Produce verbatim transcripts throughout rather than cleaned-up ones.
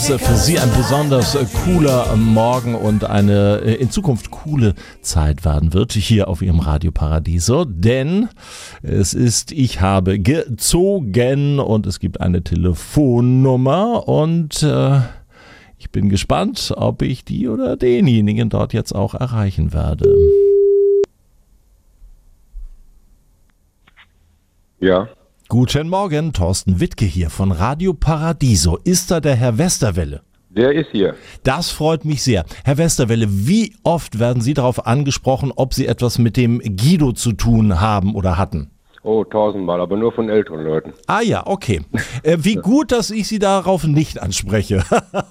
Für Sie ein besonders cooler Morgen und eine in Zukunft coole Zeit werden wird hier auf Ihrem Radio Paradiso, denn es ist Ich habe gezogen und es gibt eine Telefonnummer und äh, ich bin gespannt, ob ich die oder denjenigen dort jetzt auch erreichen werde. Ja. Guten Morgen, Thorsten Wittke hier von Radio Paradiso. Ist da der Herr Westerwelle? Der ist hier. Das freut mich sehr. Herr Westerwelle, wie oft werden Sie darauf angesprochen, ob Sie etwas mit dem Guido zu tun haben oder hatten? Oh, tausendmal, aber nur von älteren Leuten. Ah ja, okay. Äh, wie gut, dass ich Sie darauf nicht anspreche.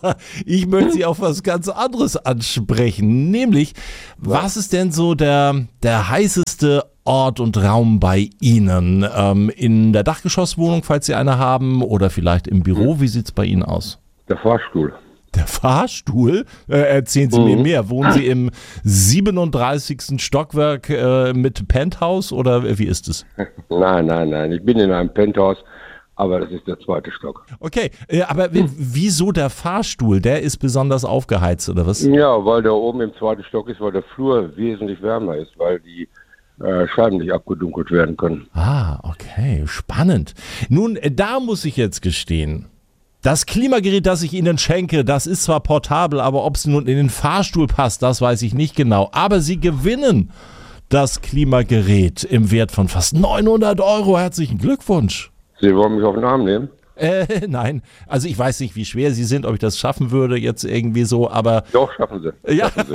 Ich möchte Sie auf was ganz anderes ansprechen, nämlich, was ist denn so der, der heißeste Ort und Raum bei Ihnen? Ähm, in der Dachgeschosswohnung, falls Sie eine haben, oder vielleicht im Büro? Wie sieht es bei Ihnen aus? Der Fahrstuhl. Der Fahrstuhl? Äh, erzählen Sie Mhm. mir mehr. Wohnen Sie im siebenunddreißigsten Stockwerk äh, mit Penthouse oder wie ist es? Nein, nein, nein. Ich bin in einem Penthouse, aber das ist der zweite Stock. Okay, äh, aber w- wieso der Fahrstuhl? Der ist besonders aufgeheizt oder was? Ja, weil der oben im zweiten Stock ist, weil der Flur wesentlich wärmer ist, weil die äh, Scheiben nicht abgedunkelt werden können. Ah, okay, spannend. Nun, äh, da muss ich jetzt gestehen, das Klimagerät, das ich Ihnen schenke, das ist zwar portabel, aber ob es nun in den Fahrstuhl passt, das weiß ich nicht genau. Aber Sie gewinnen das Klimagerät im Wert von fast neunhundert Euro. Herzlichen Glückwunsch. Sie wollen mich auf den Arm nehmen? Äh, nein, also ich weiß nicht, wie schwer Sie sind, ob ich das schaffen würde jetzt irgendwie so, aber... Doch, schaffen Sie. Ja, Schaffen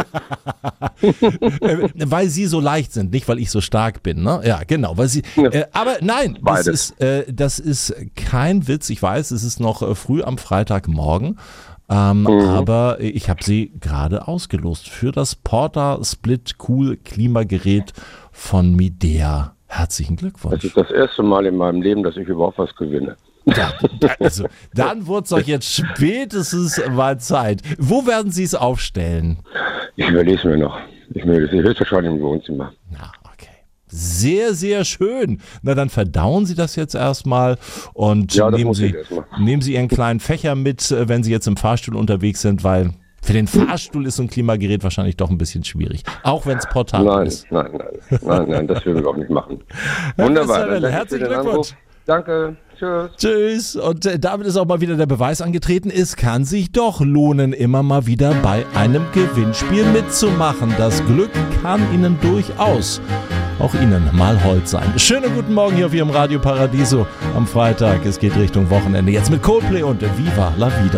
Sie. äh, weil Sie so leicht sind, nicht weil ich so stark bin, ne? Ja, genau, weil Sie... Äh, aber nein, das Beides. ist, äh, das ist kein Witz, ich weiß, es ist noch äh, früh am Freitagmorgen, ähm, Mhm. aber ich habe Sie gerade ausgelost für das Porta Split Cool Klimagerät von Midea. Herzlichen Das Glückwunsch. ist das erste Mal in meinem Leben, dass ich überhaupt was gewinne. Ja, also, dann wird es doch jetzt spätestens mal Zeit. Wo werden Sie es aufstellen? Ich überlege es mir noch. Ich will es höchstwahrscheinlich im Wohnzimmer. Na, okay. Sehr, sehr schön. Na, dann verdauen Sie das jetzt erstmal und Ja, das nehmen, muss ich Sie, erstmal. nehmen Sie Ihren kleinen Fächer mit, äh, wenn Sie jetzt im Fahrstuhl unterwegs sind, weil für den Fahrstuhl ist so ein Klimagerät wahrscheinlich doch ein bisschen schwierig. Auch wenn es portabel Nein, ist. nein, nein, nein, nein, das will ich auch nicht machen. Herr Wunderbar. Westerwelle, dann danke herzlichen für den Glückwunsch. Anruf. Danke, tschüss. Tschüss. Und äh, damit ist auch mal wieder der Beweis angetreten, es kann sich doch lohnen, immer mal wieder bei einem Gewinnspiel mitzumachen. Das Glück kann Ihnen durchaus auch Ihnen mal hold sein. Schönen guten Morgen hier auf Ihrem Radio Paradiso am Freitag. Es geht Richtung Wochenende. Jetzt mit Coldplay und Viva la Vida.